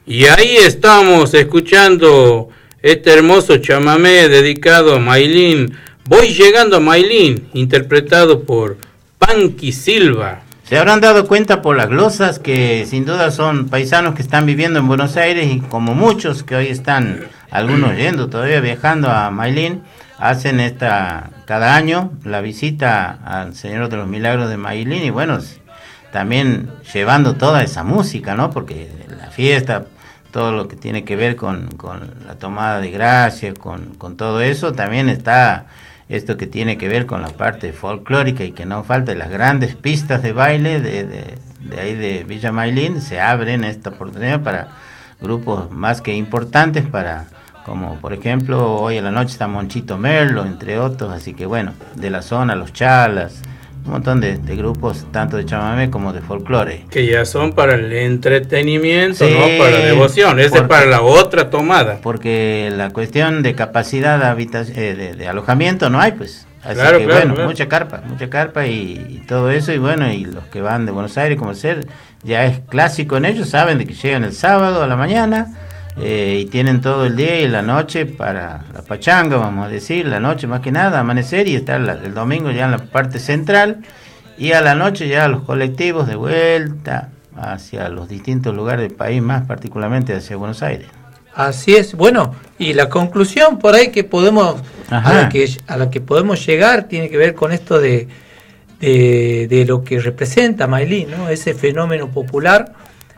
Y ahí estamos escuchando este hermoso chamamé dedicado a Maylin. Voy llegando a Maylin, interpretado por Panky Silva. Se habrán dado cuenta por las glosas que sin duda son paisanos que están viviendo en Buenos Aires y como muchos que hoy están, algunos yendo todavía viajando a Maylin, hacen cada año la visita al Señor de los Milagros de Maylin y bueno, también llevando toda esa música, ¿no? Porque la fiesta, todo lo que tiene que ver con la tomada de gracia, con todo eso, también está esto que tiene que ver con la parte folclórica y que no falta, las grandes pistas de baile de ahí de Villa Maylin se abren esta oportunidad para grupos más que importantes, como por ejemplo hoy a la noche está Monchito Merlo, entre otros, así que bueno, de la zona, los Chalas, un montón de grupos, tanto de chamamé como de folclore. Que ya son para el entretenimiento, sí, no para la devoción, ese es para la otra tomada. Porque la cuestión de capacidad de alojamiento no hay, pues. Así claro, que claro, bueno, claro. mucha carpa y todo eso, y bueno, y los que van de Buenos Aires, como ser, ya es clásico en ellos, saben de que llegan el sábado a la mañana, y tienen todo el día y la noche para la pachanga, vamos a decir, la noche más que nada, amanecer y estar el domingo ya en la parte central y a la noche ya los colectivos de vuelta hacia los distintos lugares del país, más particularmente hacia Buenos Aires. Así es, bueno, y la conclusión por ahí que podemos a la que podemos llegar tiene que ver con esto de lo que representa Maylin, ¿no? Ese fenómeno popular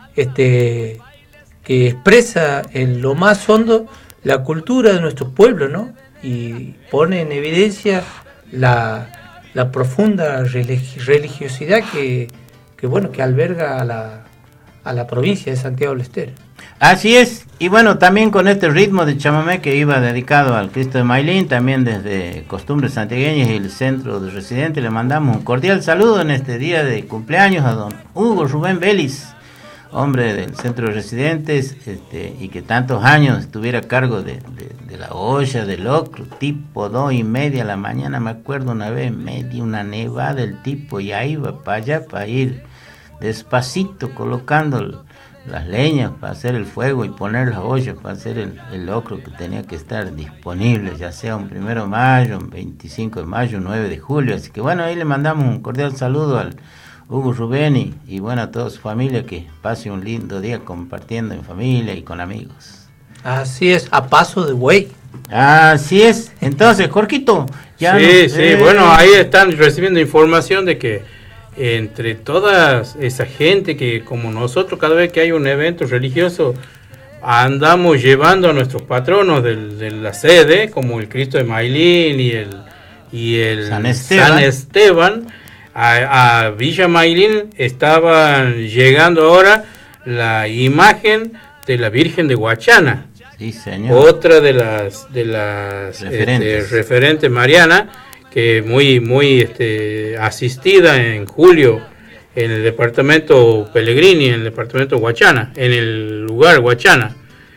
que expresa en lo más hondo la cultura de nuestro pueblo, ¿no? Y pone en evidencia la profunda religiosidad que alberga a la provincia de Santiago del Estero. Así es, y bueno, también con este ritmo de chamamé que iba dedicado al Cristo de Maylin, también desde Costumbres Santiagueñas y el Centro de Residentes le mandamos un cordial saludo en este día de cumpleaños a don Hugo Rubén Vélez, hombre del Centro de Residentes, y que tantos años estuviera a cargo de la olla, del locro, tipo 2:30 de la mañana, me acuerdo una vez, medio una nevada el tipo, y ahí iba para allá, para ir despacito colocando las leñas para hacer el fuego y poner las ollas para hacer el locro que tenía que estar disponible, ya sea un 1 de mayo, un 25 de mayo, un 9 de julio, así que bueno, ahí le mandamos un cordial saludo al Hugo Rubén y bueno, a toda su familia, que pase un lindo día compartiendo en familia y con amigos. Así es, a paso de buey. Así es, entonces, Jorquito, ya sí, bueno, ahí están recibiendo información de que entre toda esa gente que como nosotros cada vez que hay un evento religioso andamos llevando a nuestros patronos de la sede, como el Cristo de Maylin y el San Esteban. A Villa Maylin estaban llegando ahora la imagen de la Virgen de Guachana. Sí, señor. Otra de las referentes mariana, que muy asistida en julio en el departamento Pellegrini, en el departamento Guachana, en el lugar Guachana.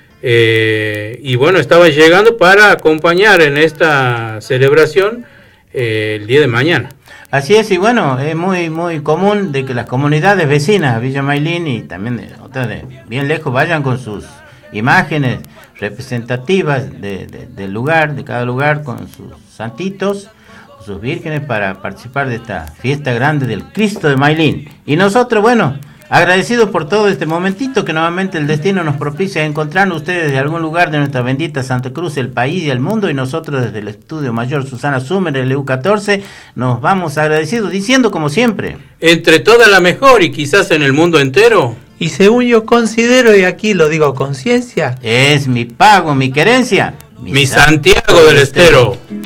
Y bueno, estaba llegando para acompañar en esta celebración el día de mañana. Así es, y bueno, es muy común de que las comunidades vecinas a Villa Maylin y también de otras de bien lejos vayan con sus imágenes representativas del lugar, de cada lugar, con sus santitos, sus vírgenes, para participar de esta fiesta grande del Cristo de Maylin. Y nosotros, bueno, agradecidos por todo este momentito que nuevamente el destino nos propicia encontrarnos ustedes de algún lugar de nuestra bendita Santa Cruz, el país y el mundo, y nosotros desde el Estudio Mayor Susana Sumer, el EU14, nos vamos agradecidos, diciendo como siempre: entre toda la mejor y quizás en el mundo entero. Y según yo considero, y aquí lo digo a conciencia, es mi pago, mi querencia, mi Santiago del Estero.